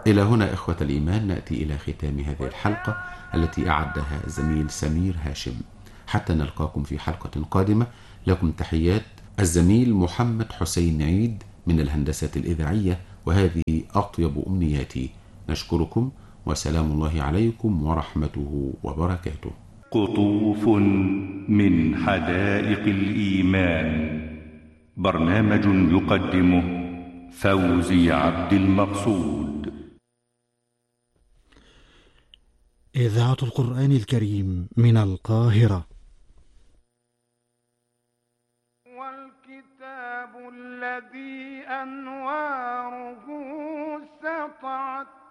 إلى هنا إخوة الإيمان نأتي إلى ختام هذه الحلقة التي أعدها الزميل سمير هاشم. حتى نلقاكم في حلقة قادمة، لكم تحيات الزميل محمد حسين عيد من الهندسة الإذاعية، وهذه أطيب أمنياتي. نشكركم وسلام الله عليكم ورحمته وبركاته. قطوف من حدائق الإيمان، برنامج يقدمه فوزي عبد المقصود. إذاعة القرآن الكريم من القاهرة. والكتاب الذي أنواره سطعت